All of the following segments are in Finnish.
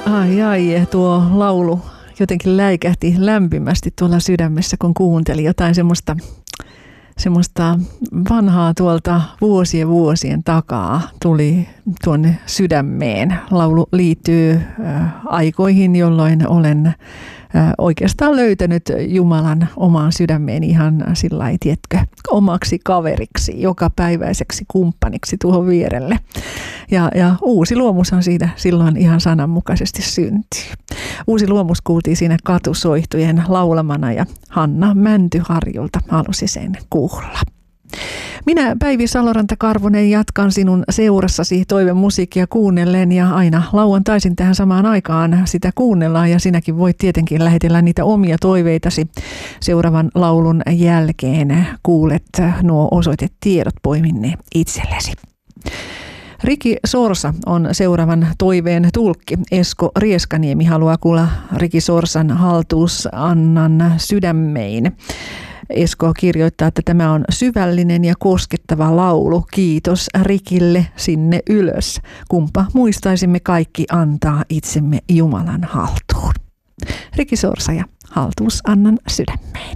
Ai, tuo laulu jotenkin läikähti lämpimästi tuolla sydämessä, kun kuuntelin jotain semmoista vanhaa tuolta vuosien takaa tuli tuonne sydämeen. Laulu liittyy aikoihin, jolloin olen oikeastaan löytänyt Jumalan omaan sydämeen ihan sillai, tiedätkö, omaksi kaveriksi, jokapäiväiseksi kumppaniksi tuohon vierelle. Ja Uusi Luomushan siitä silloin ihan sananmukaisesti syntyi. Uusi Luomus kuultiin siinä katusoihtujen laulamana ja Hanna Mäntyharjulta halusi sen kuulla. Minä Päivi Saloranta-Karvonen jatkan sinun seurassasi toivemusiikkia kuunnellen ja aina lauantaisin tähän samaan aikaan sitä kuunnellaan ja sinäkin voit tietenkin lähetellä niitä omia toiveitasi seuraavan laulun jälkeen. Kuulet nuo osoitetiedot, poimin ne itsellesi. Riki Sorsa on seuraavan toiveen tulkki. Esko Rieskaniemi haluaa kuulla Riki Sorsan Haltuusannan Sydämein. Esko kirjoittaa, että tämä on syvällinen ja koskettava laulu. Kiitos Rikille sinne ylös. Kumpa muistaisimme kaikki antaa itsemme Jumalan haltuun. Riki Sorsa ja Haltuusannan Sydämein.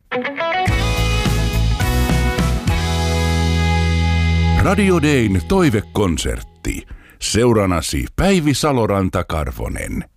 Radio Dayn toivekonsertti. Seuranasi Päivi Saloranta-Karvonen.